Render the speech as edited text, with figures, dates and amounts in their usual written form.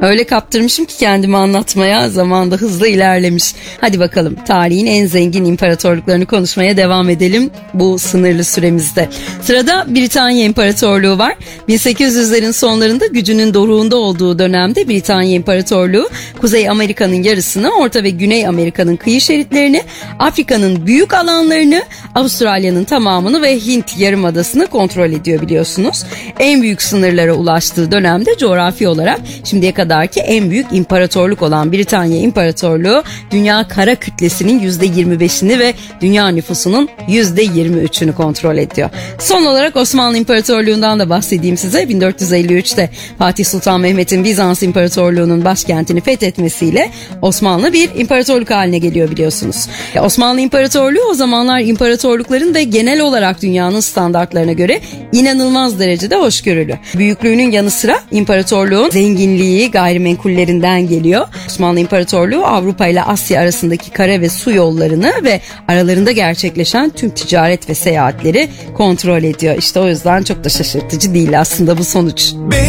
Öyle kaptırmışım ki kendimi anlatmaya, zamanda hızla ilerlemiş. Hadi bakalım, tarihin en zengin imparatorluklarını konuşmaya devam edelim bu sınırlı süremizde. Sırada Britanya İmparatorluğu var. 1800'lerin sonlarında gücünün doruğunda olduğu dönemde Britanya İmparatorluğu Kuzey Amerika'nın yarısını, Orta ve Güney Amerika'nın kıyı şeritlerini, Afrika'nın büyük alanlarını, Avustralya'nın tamamını ve Hint Yarımadası'nı kontrol ediyor biliyorsunuz. En büyük sınırlara ulaştığı dönemde coğrafi olarak şimdiye kadarki en büyük imparatorluk olan Britanya İmparatorluğu dünya kara kütlesinin %25'ini ve dünya nüfusunun %23'ünü kontrol ediyor. Son olarak Osmanlı İmparatorluğu'ndan da bahsedeyim size. 1453'te Fatih Sultan Mehmet'in Bizans İmparatorluğu'nun başkentini fethetmesiyle Osmanlı bir imparatorluk haline geliyor biliyorsunuz. Osmanlı İmparatorluğu o zamanlar imparatorlukların ve genel olarak dünyanın standartlarına göre inanılmaz derecede hoşgörülü. Büyüklüğünün yanı sıra imparatorluğun zenginliği gayrimenkullerinden geliyor. Osmanlı İmparatorluğu Avrupa ile Asya arasındaki kara ve su yollarını ve aralarında gerçekleşen tüm ticaret ve seyahatleri kontrol ediyor. İşte o yüzden çok da şaşırtıcı değil aslında bu sonuç.